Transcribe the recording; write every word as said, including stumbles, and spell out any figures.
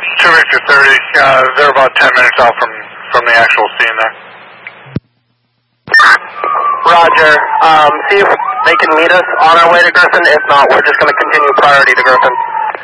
two Victor thirty, uh, they're about ten minutes out from, from the actual scene there. Roger. Um, see if they can meet us on our way to Griffin. If not, we're just going to continue priority to Griffin.